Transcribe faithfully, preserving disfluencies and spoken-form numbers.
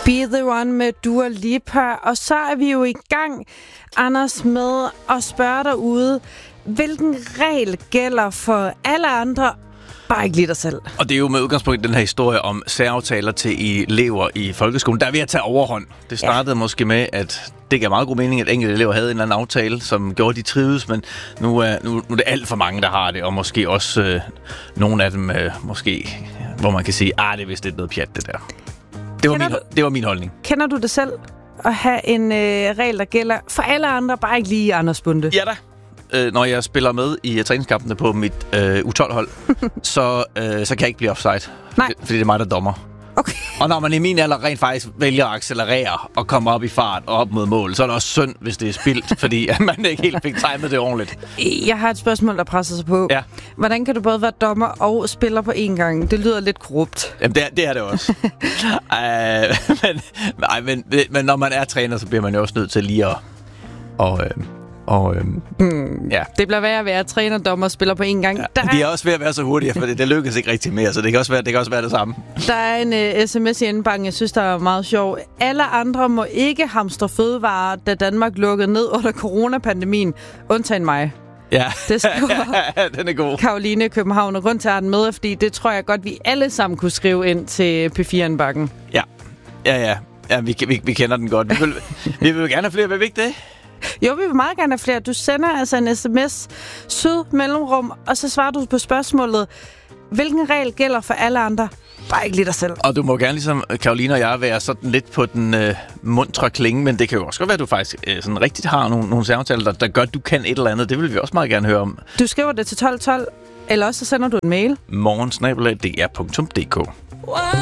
Be The One med Dua Lipa. Og så er vi jo i gang, Anders, med at spørge derude, hvilken regel gælder for alle andre, bare ikke lige dig selv? Og det er jo med udgangspunkt i den her historie om særaftaler til elever i folkeskolen. Der er ved at tage overhånd. Det startede ja. måske med, at det gav meget god mening, at enkelte elever havde en eller anden aftale, som gjorde, de trives, men nu er, nu, nu er det alt for mange, der har det, og måske også øh, nogle af dem, øh, måske, hvor man kan sige, ah, det er vist lidt noget pjat, det der. Det var, min, du, det var min holdning. Kender du det selv at have en øh, regel, der gælder for alle andre, bare ikke lige Anders Bunde? Ja da. Øh, når jeg spiller med i uh, træningskampene på mit øh, U tolv-hold, så, øh, så kan jeg ikke blive offside. Nej. Fordi det er mig, der dommer. Okay. Og når man i min alder rent faktisk vælger at accelerere og komme op i fart og op mod mål, så er det også synd, hvis det er spildt, fordi man ikke helt fik timet det ordentligt. Jeg har et spørgsmål, der presser sig på. Ja. Hvordan kan du både være dommer og spiller på én gang? Det lyder lidt korrupt. Jamen, det er det, er det også. uh, men, nej, men, men når man er træner, så bliver man jo også nødt til lige at... Og, øh, Og, øhm, hmm. ja. Det bliver værd at være træner, dommer og spiller på én gang. Ja, der de er også ved at være så hurtige, for det, det lykkes ikke rigtig mere, så det kan også være det, kan også være det samme. Der er en uh, sms i indbakken, jeg synes, der er meget sjov. Alle andre må ikke hamstre fødevarer, da Danmark lukkede ned under coronapandemien, undtagen mig. Ja, det skriver ja, den er god. Karoline København, og grund til at have den med, fordi det tror jeg godt, vi alle sammen kunne skrive ind til P fire-indbakken. Ja, ja, ja. ja vi, vi, vi kender den godt. Vi vil, vi vil gerne have flere, hvad er ikke det? Jo, vi vil meget gerne have flere. Du sender altså en sms, syd mellemrum, og så svarer du på spørgsmålet, hvilken regel gælder for alle andre? Bare ikke lige dig selv. Og du må gerne, ligesom Karoline og jeg, være sådan lidt på den øh, mundtre klinge, men det kan jo også godt være, at du faktisk øh, sådan rigtigt har nogle, nogle særaftaler, der, der gør, at du kan et eller andet. Det vil vi også meget gerne høre om. Du skriver det til tolv tolv, eller også så sender du en mail. morgen snabel-a d r punktum d k